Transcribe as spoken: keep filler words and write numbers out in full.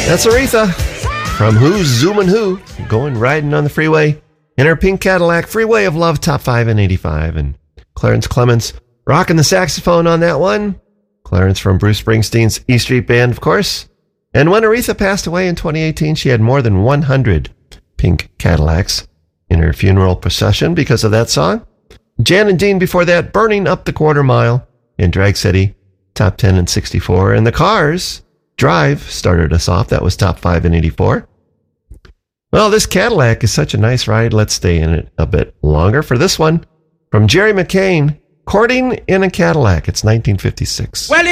That's Aretha from Who's Zoomin' Who, going riding on the freeway in her pink Cadillac. Freeway of Love, top five in eighty-five. And Clarence Clemons rocking the saxophone on that one. Clarence from Bruce Springsteen's E Street Band, of course. And when Aretha passed away in twenty eighteen, she had more than one hundred pink Cadillacs in her funeral procession because of that song. Jan and Dean before that, Burning Up the Quarter Mile in Drag City, top ten in sixty-four. And the Cars, Drive, started us off. That was top five in eighty-four. Well, this Cadillac is such a nice ride. Let's stay in it a bit longer for this one. From Jerry McCain, Courting in a Cadillac. It's nineteen fifty-six. Well,